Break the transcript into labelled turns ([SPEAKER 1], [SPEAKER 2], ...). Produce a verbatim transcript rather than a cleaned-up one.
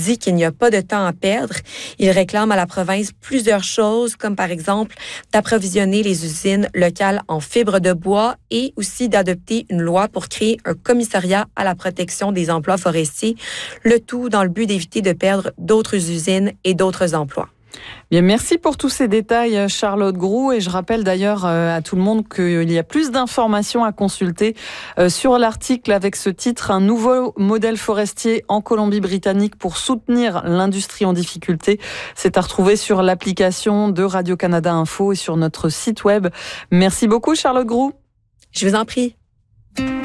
[SPEAKER 1] dit qu'il n'y a pas de temps à perdre. Il réclame à la province plusieurs choses, comme par exemple d'approvisionner les usines locales en fibres de bois et aussi d'adopter une loi pour créer un commissariat à la protection des emplois forestiers, le tout dans le but d'éviter de perdre d'autres usines et d'autres emplois.
[SPEAKER 2] Bien, merci pour tous ces détails, Charlotte Groulx. Et je rappelle d'ailleurs à tout le monde qu'il y a plus d'informations à consulter sur l'article avec ce titre « Un nouveau modèle forestier en Colombie-Britannique pour soutenir l'industrie en difficulté ». C'est à retrouver sur l'application de Radio-Canada Info et sur notre site web. Merci beaucoup, Charlotte Groulx.
[SPEAKER 1] Je vous en prie.